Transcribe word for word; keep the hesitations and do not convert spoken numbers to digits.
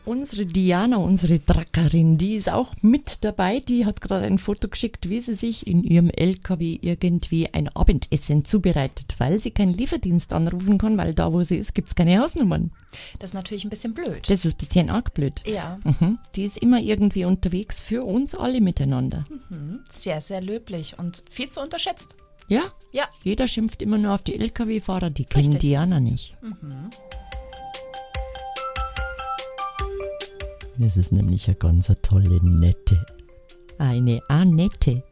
Unsere Diana, unsere Trackerin, die ist auch mit dabei. Die hat gerade ein Foto geschickt, wie sie sich in ihrem L K W irgendwie ein Abendessen zubereitet, weil sie keinen Lieferdienst anrufen kann, weil da, wo sie ist, gibt es keine Hausnummern. Das ist natürlich ein bisschen blöd. Das ist ein bisschen arg blöd. Ja. Mhm. Die ist immer irgendwie unterwegs für uns alle miteinander. Mhm. Sehr, sehr löblich und viel zu unterschätzt. Ja? Ja. Jeder schimpft immer nur auf die L K W-Fahrer, die kennen Richtig. Diana nicht. Mhm. Das ist nämlich eine ganz tolle Nette. Eine Annette.